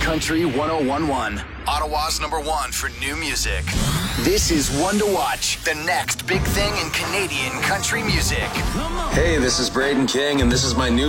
Country 1011. Ottawa's #1 for new music. This is One to Watch, the next big thing in Canadian country music. Hey, this is Braden King, and this is my new